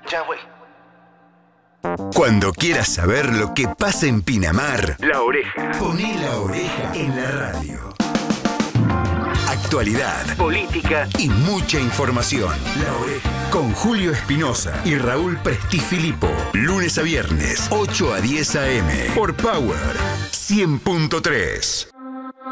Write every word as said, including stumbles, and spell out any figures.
Ya, güey. Cuando quieras saber lo que pasa en Pinamar, La Oreja. poné La Oreja en la radio. Actualidad, Política y mucha información. La Oreja. Con Julio Espinosa y Raúl Prestifilipo. Lunes a viernes, ocho a diez a eme. Por Power cien punto tres.